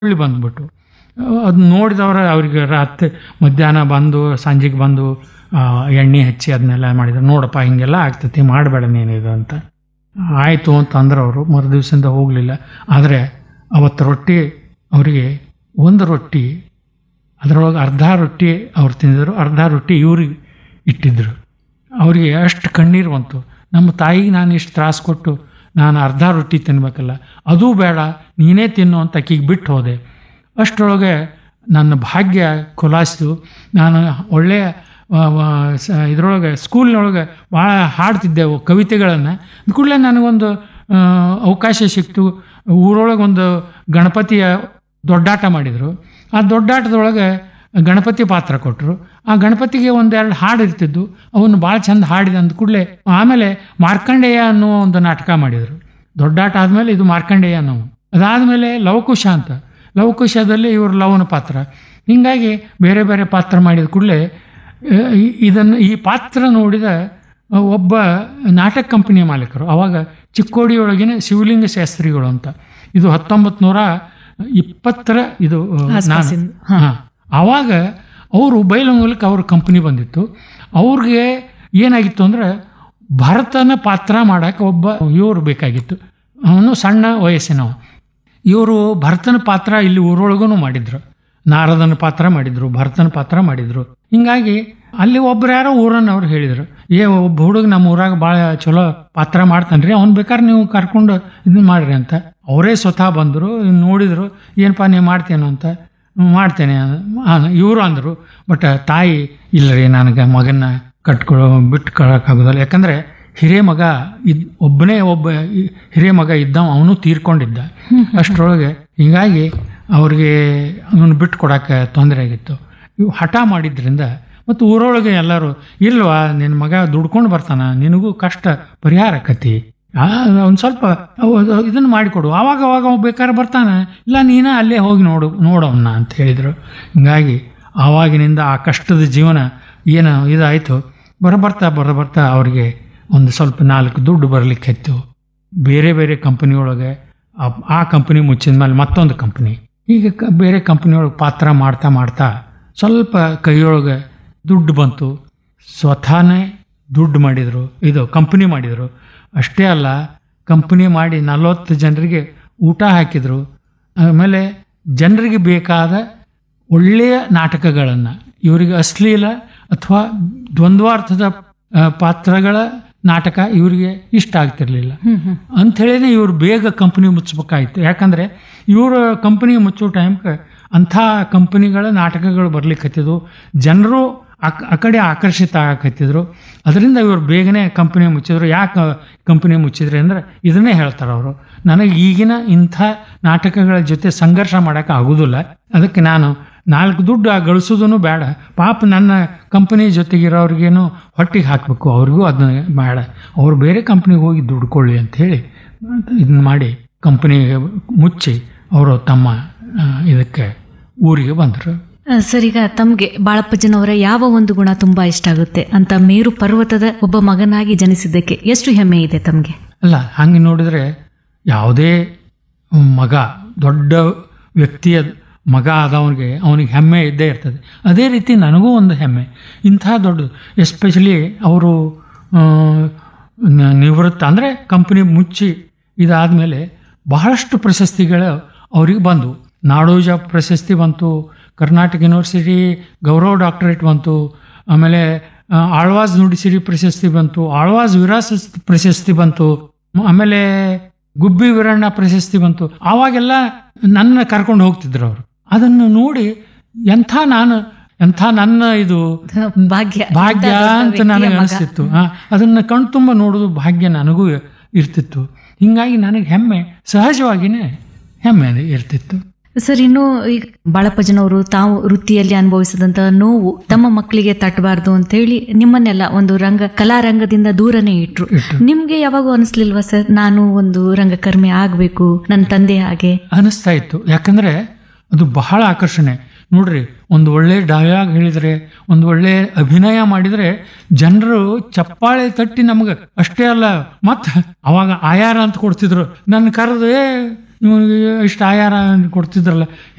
ಹೊಳ್ಳಿ ಬಂದ್ಬಿಟ್ಟು ಅದು ನೋಡಿದವ್ರ ಅವ್ರಿಗೆ ರಾತ್ರಿ ಮಧ್ಯಾಹ್ನ ಬಂದು ಸಂಜೆಗೆ ಬಂದು ಎಣ್ಣೆ ಹಚ್ಚಿ ಅದನ್ನೆಲ್ಲ ಮಾಡಿದ್ರು. ನೋಡಪ್ಪ ಹಿಂಗೆಲ್ಲ ಆಗ್ತೈತಿ, ಮಾಡಬೇಡ ನೀನಿದು ಅಂತ. ಆಯಿತು ಅಂತಂದ್ರೆ ಅವರು ಮರುದಿವ್ಸದಿಂದ ಹೋಗಲಿಲ್ಲ. ಆದರೆ ಅವತ್ತು ರೊಟ್ಟಿ ಅವರಿಗೆ ಒಂದು ರೊಟ್ಟಿ, ಅದರೊಳಗೆ ಅರ್ಧ ರೊಟ್ಟಿ ಅವ್ರು ತಿಂದಿದ್ರು, ಅರ್ಧ ರೊಟ್ಟಿ ಇವ್ರಿಗೆ ಇಟ್ಟಿದ್ರು. ಅವರಿಗೆ ಅಷ್ಟು ಕಣ್ಣೀರು ಬಂತು. ನಮ್ಮ ತಾಯಿಗೆ ನಾನು ಇಷ್ಟು ತ್ರಾಸು ಕೊಟ್ಟು ನಾನು ಅರ್ಧ ರೊಟ್ಟಿ ತಿನ್ಬೇಕಲ್ಲ, ಅದೂ ಬೇಡ ನೀನೇ ತಿನ್ನು ಅಂತ ಆಕಿಗೆ ಬಿಟ್ಟು ಹೋದೆ. ಅಷ್ಟರೊಳಗೆ ನನ್ನ ಭಾಗ್ಯ ಖುಲಾಸಿತು. ನಾನು ಒಳ್ಳೆಯ ಇದರೊಳಗೆ ಸ್ಕೂಲ್ನೊಳಗೆ ಭಾಳ ಹಾಡ್ತಿದ್ದೆ ಕವಿತೆಗಳನ್ನು. ಕೂಡಲೇ ನನಗೊಂದು ಅವಕಾಶ ಸಿಕ್ತು. ಊರೊಳಗೆ ಒಂದು ಗಣಪತಿಯ ದೊಡ್ಡಾಟ ಮಾಡಿದರು. ಆ ದೊಡ್ಡಾಟದೊಳಗೆ ಗಣಪತಿ ಪಾತ್ರ ಕೊಟ್ಟರು. ಆ ಗಣಪತಿಗೆ ಒಂದೆರಡು ಹಾಡು ಇರ್ತಿದ್ದು, ಅವನು ಭಾಳ ಚಂದ ಹಾಡಿದ ಅಂದ ಕೂಡಲೇ ಆಮೇಲೆ ಮಾರ್ಕಂಡೇಯ ಅನ್ನೋ ಒಂದು ನಾಟಕ ಮಾಡಿದರು. ದೊಡ್ಡಾಟ ಆದಮೇಲೆ ಇದು ಮಾರ್ಕಂಡೇಯ ಅನ್ನೋವು. ಅದಾದಮೇಲೆ ಲವಕುಶ ಅಂತ, ಲವಕುಶದಲ್ಲಿ ಇವರು ಲವನ ಪಾತ್ರ. ಹೀಗಾಗಿ ಬೇರೆ ಬೇರೆ ಪಾತ್ರ ಮಾಡಿದ ಕೂಡಲೇ ಈ ಪಾತ್ರ ನೋಡಿದ ಒಬ್ಬ ನಾಟಕ ಕಂಪನಿಯ ಮಾಲೀಕರು, ಆವಾಗ ಚಿಕ್ಕೋಡಿಯೊಳಗಿನ ಶಿವಲಿಂಗ ಶಾಸ್ತ್ರಿಗಳು ಅಂತ, ಇದು 1920 ಇದು ಆವಾಗ ಅವರು ಬೈಲಹೊಂಗಲಕ್ಕೆ ಅವ್ರ ಕಂಪ್ನಿ ಬಂದಿತ್ತು. ಅವ್ರಿಗೆ ಏನಾಗಿತ್ತು ಅಂದರೆ ಭರತನ ಪಾತ್ರ ಮಾಡೋಕ್ಕೆ ಒಬ್ಬ ಇವರು ಬೇಕಾಗಿತ್ತು. ಅವನು ಸಣ್ಣ ವಯಸ್ಸಿನವ. ಇವರು ಭರತನ ಪಾತ್ರ ಇಲ್ಲಿ ಊರೊಳಗೂ ಮಾಡಿದ್ರು, ನಾರದನ ಪಾತ್ರ ಮಾಡಿದರು, ಭರತನ ಪಾತ್ರ ಮಾಡಿದರು. ಹಿಂಗಾಗಿ ಅಲ್ಲಿ ಒಬ್ರು ಯಾರೋ ಊರನ್ನು ಅವ್ರು ಹೇಳಿದರು, ಒಬ್ಬ ಹುಡುಗ ನಮ್ಮ ಊರಾಗ ಭಾಳ ಚಲೋ ಪಾತ್ರ ಮಾಡ್ತಾನೆ ರೀ, ಅವ್ನು ಬೇಕಾದ್ರೆ ನೀವು ಕರ್ಕೊಂಡು ಇದನ್ನ ಮಾಡಿರಿ ಅಂತ. ಅವರೇ ಸ್ವತಃ ಬಂದರು, ನೋಡಿದರು, ಏನಪ್ಪ ನೀವು ಮಾಡ್ತೇನೋ ಅಂತ. ಮಾಡ್ತೇನೆ ಇವರು ಅಂದರು. ಬಟ್ ತಾಯಿ ಇಲ್ಲರಿ, ನನಗೆ ಮಗನ ಬಿಟ್ಟು ಕಳಕ್ಕಾಗೋದಲ್ಲ. ಯಾಕಂದರೆ ಹಿರೇಮಗ ಒಬ್ಬ ಹಿರೇಮಗ ಇದ್ದವ, ಅವನು ತೀರ್ಕೊಂಡಿದ್ದ ಅಷ್ಟರೊಳಗೆ. ಹೀಗಾಗಿ ಅವ್ರಿಗೆ ಅವನು ಬಿಟ್ಟು ಕೊಡೋಕ್ಕೆ ತೊಂದರೆ ಆಗಿತ್ತು. ಇವು ಹಠ ಮಾಡಿದ್ರಿಂದ ಮತ್ತು ಊರೊಳಗೆ ಎಲ್ಲರೂ ಇಲ್ವಾ ನಿನ್ನ ಮಗ ದುಡ್ಕೊಂಡು ಬರ್ತಾನೆ, ನಿನಗೂ ಕಷ್ಟ ಪರಿಹಾರ ಆಕತಿ, ಒಂದು ಸ್ವಲ್ಪ ಇದನ್ನು ಮಾಡಿಕೊಡು, ಆವಾಗ ಅವ ಬೇಕಾದ್ರೆ ಬರ್ತಾನೆ, ಇಲ್ಲ ನೀನೇ ಅಲ್ಲೇ ಹೋಗಿ ನೋಡೋಣ ಅಂತ ಹೇಳಿದರು. ಹೀಗಾಗಿ ಆವಾಗಿನಿಂದ ಆ ಕಷ್ಟದ ಜೀವನ ಏನು ಇದಾಯಿತು. ಬರ್ತಾ ಅವ್ರಿಗೆ ಒಂದು ಸ್ವಲ್ಪ 4 ದುಡ್ಡು ಬರಲಿಕ್ಕಿತ್ತು. ಬೇರೆ ಬೇರೆ ಕಂಪ್ನಿಯೊಳಗೆ ಆ ಕಂಪ್ನಿ ಮುಚ್ಚಿದ ಮೇಲೆ ಮತ್ತೊಂದು ಕಂಪ್ನಿ, ಈಗ ಬೇರೆ ಕಂಪ್ನಿಯೊಳಗೆ ಪಾತ್ರ ಮಾಡ್ತಾ ಸ್ವಲ್ಪ ಕೈಯೊಳಗೆ ದುಡ್ಡು ಬಂತು. ಸ್ವತಃನೇ ದುಡ್ಡು ಮಾಡಿದರು, ಇದು ಕಂಪ್ನಿ ಮಾಡಿದರು. ಅಷ್ಟೇ ಅಲ್ಲ, ಕಂಪ್ನಿ ಮಾಡಿ 40 ಜನರಿಗೆ ಊಟ ಹಾಕಿದರು. ಆಮೇಲೆ ಜನರಿಗೆ ಬೇಕಾದ ಒಳ್ಳೆಯ ನಾಟಕಗಳನ್ನು, ಇವರಿಗೆ ಅಶ್ಲೀಲ ಅಥವಾ ದ್ವಂದ್ವಾರ್ಥದ ಪಾತ್ರಗಳ ನಾಟಕ ಇವರಿಗೆ ಇಷ್ಟ ಆಗ್ತಿರ್ಲಿಲ್ಲ ಅಂಥೇಳಿನೇ ಇವರು ಬೇಗ ಕಂಪ್ನಿ ಮುಚ್ಚಬೇಕಾಯ್ತು. ಯಾಕಂದರೆ ಇವರು ಕಂಪ್ನಿ ಮುಚ್ಚೋ ಟೈಮ್ಗೆ ಅಂಥ ಕಂಪ್ನಿಗಳ ನಾಟಕಗಳು ಬರ್ಲಿಕ್ಕತ್ತಿದ್ವು, ಜನರು ಆ ಕಡೆ ಆಕರ್ಷಿತ ಆಗಕತ್ತಿದ್ರು. ಅದರಿಂದ ಇವರು ಬೇಗನೆ ಕಂಪ್ನಿ ಮುಚ್ಚಿದ್ರು. ಯಾಕೆ ಕಂಪ್ನಿ ಮುಚ್ಚಿದ್ರಿ ಅಂದರೆ ಇದನ್ನೇ ಹೇಳ್ತಾರೆ ಅವರು, ನನಗೆ ಈಗಿನ ಇಂಥ ನಾಟಕಗಳ ಜೊತೆ ಸಂಘರ್ಷ ಮಾಡೋಕ್ಕೆ ಆಗೋದಿಲ್ಲ, ಅದಕ್ಕೆ ನಾನು 4 ದುಡ್ಡು ಗಳಿಸೋದೂ ಬೇಡ, ಪಾಪ ನನ್ನ ಕಂಪ್ನಿ ಜೊತೆಗಿರೋರಿಗೇನು ಹೊಟ್ಟಿಗೆ ಹಾಕಬೇಕು, ಅವ್ರಿಗೂ ಅದನ್ನ ಬೇಡ, ಅವ್ರು ಬೇರೆ ಕಂಪ್ನಿಗೆ ಹೋಗಿ ದುಡ್ಕೊಳ್ಳಿ ಅಂಥೇಳಿ ಇದನ್ನ ಮಾಡಿ ಕಂಪ್ನಿಗೆ ಮುಚ್ಚಿ ಅವರು ತಮ್ಮ ಇದಕ್ಕೆ ಊರಿಗೆ ಬಂದರು. ಸರ್, ಈಗ ತಮಗೆ ಬಾಳಪ್ಪಜ್ಜನವರ ಯಾವ ಒಂದು ಗುಣ ತುಂಬಾ ಇಷ್ಟ ಆಗುತ್ತೆ ಅಂತ? ಮೇರು ಪರ್ವತದ ಒಬ್ಬ ಮಗನಾಗಿ ಜನಿಸಿದ್ದಕ್ಕೆ ಎಷ್ಟು ಹೆಮ್ಮೆ ಇದೆ ತಮಗೆ? ಅಲ್ಲ, ಹಂಗೆ ನೋಡಿದರೆ ಯಾವುದೇ ಮಗ, ದೊಡ್ಡ ವ್ಯಕ್ತಿಯ ಮಗ ಆದವನಿಗೆ ಅವನಿಗೆ ಹೆಮ್ಮೆ ಇದ್ದೇ ಇರ್ತದೆ. ಅದೇ ರೀತಿ ನನಗೂ ಒಂದು ಹೆಮ್ಮೆ. ಇಂಥ ದೊಡ್ಡ, ಎಸ್ಪೆಷಲಿ ಅವರು ನಿವೃತ್ತ ಅಂದರೆ ಕಂಪ್ನಿ ಮುಚ್ಚಿ ಇದಾದಮೇಲೆ ಬಹಳಷ್ಟು ಪ್ರಶಸ್ತಿಗಳು ಅವ್ರಿಗೆ ಬಂದವು. ನಾಡೋಜ ಪ್ರಶಸ್ತಿ ಬಂತು, ಕರ್ನಾಟಕ ಯೂನಿವರ್ಸಿಟಿ ಗೌರವ ಡಾಕ್ಟರೇಟ್ ಬಂತು, ಆಮೇಲೆ ಆಳ್ವಾಸ್ ನುಡಿಸಿರಿ ಪ್ರಶಸ್ತಿ ಬಂತು, ಆಳ್ವಾಸ್ ವಿರಾಸ ಪ್ರಶಸ್ತಿ ಬಂತು, ಆಮೇಲೆ ಗುಬ್ಬಿ ವೀರಣ್ಣ ಪ್ರಶಸ್ತಿ ಬಂತು. ಆವಾಗೆಲ್ಲ ನನ್ನ ಕರ್ಕೊಂಡು ಹೋಗ್ತಿದ್ರು ಅವರು. ಅದನ್ನು ನೋಡಿ ಎಂಥ ನನ್ನ ಇದು ಭಾಗ್ಯ ಅಂತ ನನಗೆ ಅನಿಸ್ತಿತ್ತು. ಅದನ್ನು ಕಣ್ತುಂಬ ನೋಡೋದು ಭಾಗ್ಯ ನನಗೂ ಇರ್ತಿತ್ತು. ಹೀಗಾಗಿ ನನಗೆ ಹೆಮ್ಮೆ, ಸಹಜವಾಗಿಯೇ ಹೆಮ್ಮೆ ಇರ್ತಿತ್ತು. ಸರ್, ಇನ್ನು ಈಗ ಬಾಳಪ್ಪಜ್ಜನವರು ತಾವು ವೃತ್ತಿಯಲ್ಲಿ ಅನುಭವಿಸಿದಂತ ನೋವು ತಮ್ಮ ಮಕ್ಕಳಿಗೆ ತಟ್ಟಬಾರ್ದು ಅಂತ ಹೇಳಿ ನಿಮ್ಮನ್ನೆಲ್ಲ ಒಂದು ಕಲಾರಂಗದಿಂದ ದೂರನೇ ಇಟ್ರು. ನಿಮ್ಗೆ ಯಾವಾಗೂ ಅನಿಸ್ಲಿಲ್ವಾ ಸರ್, ನಾನು ಒಂದು ರಂಗಕರ್ಮಿ ಆಗ್ಬೇಕು, ನನ್ನ ತಂದೆ ಹಾಗೆ ಅನಿಸ್ತಾ ಇತ್ತು? ಯಾಕಂದ್ರೆ ಅದು ಬಹಳ ಆಕರ್ಷಣೆ. ನೋಡ್ರಿ, ಒಂದು ಒಳ್ಳೆ ಡೈಲಾಗ್ ಹೇಳಿದರೆ, ಒಂದು ಒಳ್ಳೆ ಅಭಿನಯ ಮಾಡಿದರೆ ಜನರು ಚಪ್ಪಾಳೆ ತಟ್ಟಿ ನಮ್ಗೆ ಅಷ್ಟೇ ಅಲ್ಲ, ಮತ್ತು ಅವಾಗ ಆಯಾರ ಅಂತ ಕೊಡ್ತಿದ್ರು. ನನ್ನ ಕರೆದು ಇವನಿಗೆ ಇಷ್ಟು ಆಯಾರ ಕೊಡ್ತಿದ್ರಲ್ಲ,